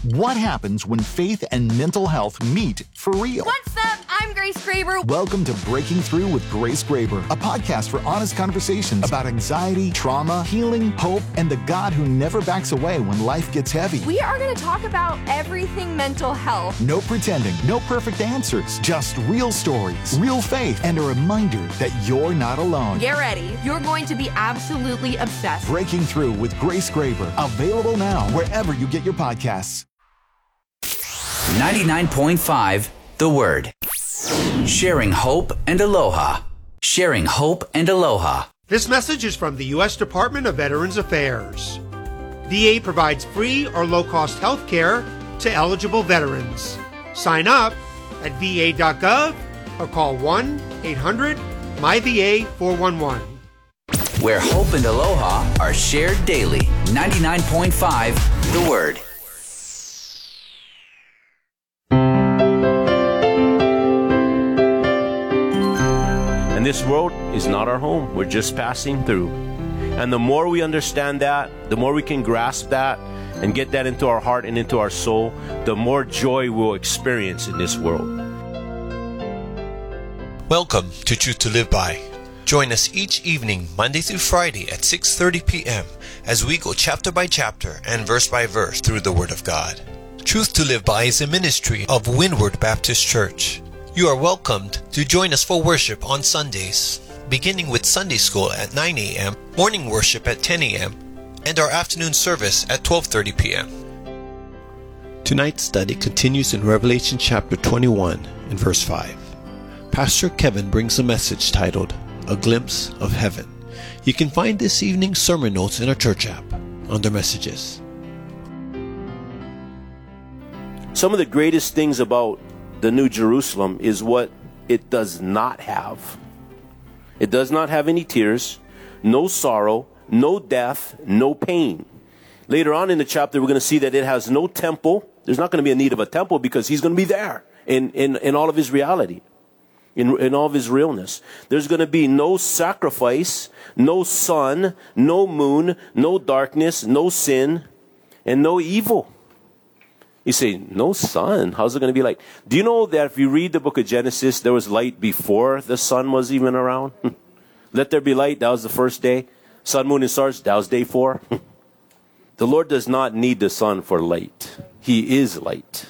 What happens when faith and mental health meet for real? What's up? I'm Grace Graber. Welcome to Breaking Through with Grace Graber, a podcast for honest conversations about anxiety, trauma, healing, hope, and the God who never backs away when life gets heavy. We are going to talk about everything mental health. No pretending, no perfect answers, just real stories, real faith, and a reminder that you're not alone. Get ready. You're going to be absolutely obsessed. Breaking Through with Grace Graber, available now wherever you get your podcasts. 99.5 The Word. Sharing hope and aloha. Sharing hope and aloha. This message is from the U.S. Department of Veterans Affairs. VA provides free or low-cost health care to eligible veterans. Sign up at va.gov or call 1-800-MyVA411. Where hope and aloha are shared daily. 99.5 The Word. And this world is not our home. We're just passing through. And the more we understand that, the more we can grasp that and get that into our heart and into our soul, the more joy we'll experience in this world. Welcome to Truth to Live By. Join us each evening, Monday through Friday at 6:30 p.m. as we go chapter by chapter and verse by verse through the Word of God. Truth to Live By is a ministry of Windward Baptist Church. You are welcomed to join us for worship on Sundays, beginning with Sunday school at 9 a.m., morning worship at 10 a.m., and our afternoon service at 12:30 p.m. Tonight's study continues in Revelation chapter 21 and verse 5. Pastor Kevin brings a message titled, A Glimpse of Heaven. You can find this evening's sermon notes in our church app under Messages. Some of the greatest things about the New Jerusalem is what it does not have. It does not have any tears, no sorrow, no death, no pain. Later on in the chapter, we're going to see that it has no temple. There's not going to be a need of a temple because he's going to be there in all of his reality, in all of his realness. There's going to be no sacrifice, no sun, no moon, no darkness, no sin, and no evil. You say, no sun? How's it going to be like? Do you know that if you read the book of Genesis, there was light before the sun was even around? Let there be light, that was the first day. Sun, moon, and stars, that was day 4. The Lord does not need the sun for light. He is light.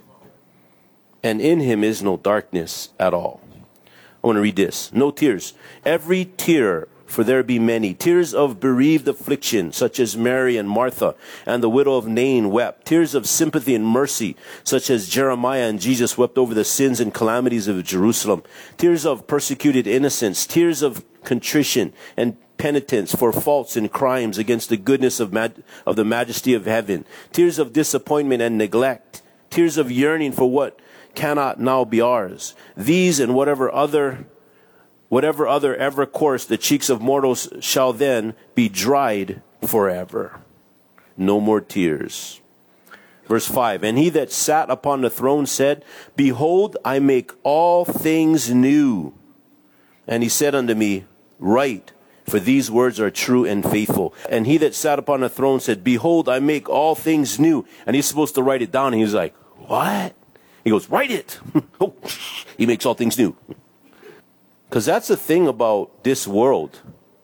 And in him is no darkness at all. I want to read this. No tears. Every tear, for there be many, tears of bereaved affliction, such as Mary and Martha and the widow of Nain wept. Tears of sympathy and mercy, such as Jeremiah and Jesus wept over the sins and calamities of Jerusalem. Tears of persecuted innocence. Tears of contrition and penitence for faults and crimes against the goodness of the majesty of heaven. Tears of disappointment and neglect. Tears of yearning for what cannot now be ours. These and whatever other ever course the cheeks of mortals shall then be dried forever. No more tears. Verse 5, and he that sat upon the throne said, Behold, I make all things new. And he said unto me, Write, for these words are true and faithful. And he that sat upon the throne said, Behold, I make all things new. And he's supposed to write it down. And he was like, What? He goes, Write it. Oh, he makes all things new. Because that's the thing about this world.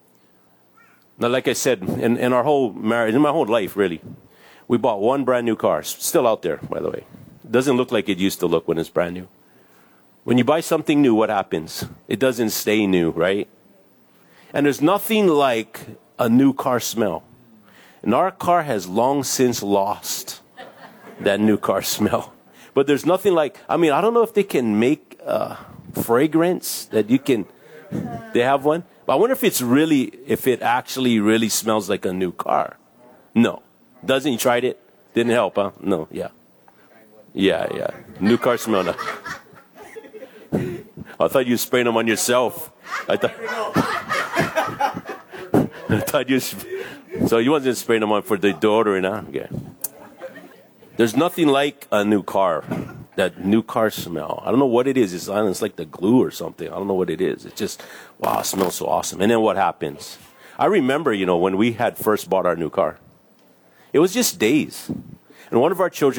Now, like I said, in our whole marriage, in my whole life, really, we bought one brand new car. Still out there, by the way. It doesn't look like it used to look when it's brand new. When you buy something new, what happens? It doesn't stay new, right? And there's nothing like a new car smell. And our car has long since lost that new car smell. But there's nothing like, I don't know if they can make fragrance that you can, they have one. But I wonder if it actually really smells like a new car. No. Doesn't? You tried it? Didn't help, huh? No, yeah. Yeah. New car smell now. I thought you were spraying them on yourself. I thought you, so you wasn't spraying them on for the deodorant, huh? Okay. There's nothing like a new car. That new car smell. I don't know what it is. It's like the glue or something. I don't know what it is. It's just, wow, it smells so awesome. And then what happens? I remember, when we had first bought our new car. It was just days. And one of our children